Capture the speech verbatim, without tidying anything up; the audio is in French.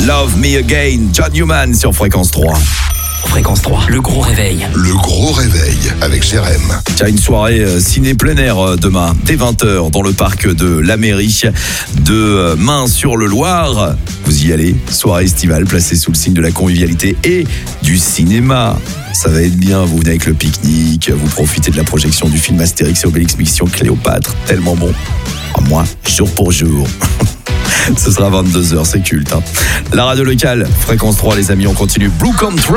Love Me Again, John Newman sur Fréquence trois. Fréquence trois, le gros réveil. Le gros réveil avec Jérém. Tiens, une soirée euh, ciné plein air euh, demain, dès vingt heures, dans le parc de la mairie de euh, Main-sur-le-Loir. Vous y allez, soirée estivale placée sous le signe de la convivialité et du cinéma. Ça va être bien, vous venez avec le pique-nique, vous profitez de la projection du film Astérix et Obélix Mission Cléopâtre, tellement bon. Ah, moi, jour pour jour. Ce sera vingt-deux heures, c'est culte. Hein. La radio locale, Fréquence trois, les amis, on continue. Blue Country.